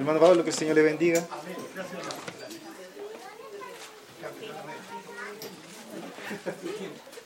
Hermano Pablo, que el Señor le bendiga. Amén. Gracias.